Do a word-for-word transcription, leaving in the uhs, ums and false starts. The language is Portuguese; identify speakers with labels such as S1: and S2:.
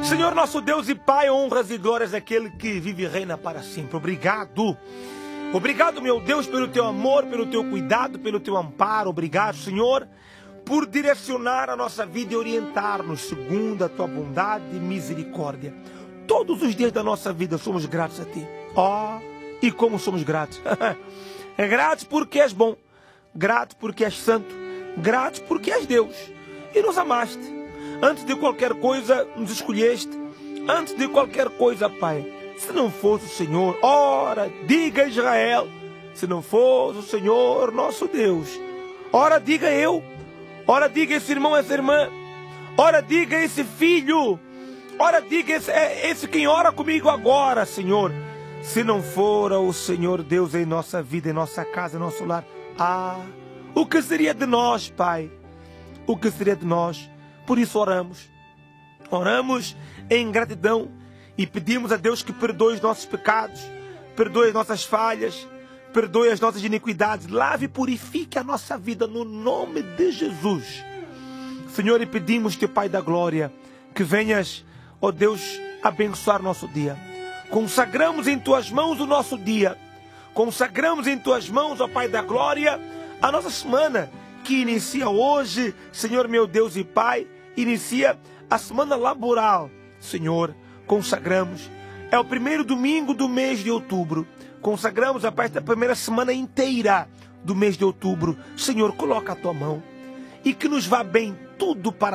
S1: Senhor nosso Deus e Pai, honras e glórias àquele que vive e reina para sempre. Obrigado. Obrigado, meu Deus, pelo teu amor, pelo teu cuidado, pelo teu amparo. Obrigado, Senhor, por direcionar a nossa vida e orientar-nos segundo a tua bondade e misericórdia. Todos os dias da nossa vida somos gratos a ti. Oh, e como somos gratos. É gratos porque és bom, grato porque és santo, grato porque és Deus e nos amaste. Antes de qualquer coisa nos escolheste, antes de qualquer coisa, Pai. Se não fosse o Senhor, ora, diga Israel, se não fosse o Senhor nosso Deus, ora, diga eu, ora, diga esse irmão, essa irmã, ora, diga esse filho, ora, diga esse, é, esse quem ora comigo agora, Senhor. Se não fora o Senhor Deus em nossa vida, em nossa casa, em nosso lar, ah, o que seria de nós, Pai? O que seria de nós? Por isso oramos, oramos em gratidão e pedimos a Deus que perdoe os nossos pecados, perdoe as nossas falhas, perdoe as nossas iniquidades, lave e purifique a nossa vida no nome de Jesus. Senhor, e pedimos-te, Pai da glória, que venhas, ó Deus, abençoar nosso dia. Consagramos em tuas mãos o nosso dia, consagramos em tuas mãos, ó Pai da glória, a nossa semana, que inicia hoje, Senhor meu Deus e Pai, inicia a semana laboral. Senhor, consagramos, é o primeiro domingo do mês de outubro, consagramos a parte da primeira semana inteira do mês de outubro. Senhor, coloca a tua mão e que nos vá bem tudo para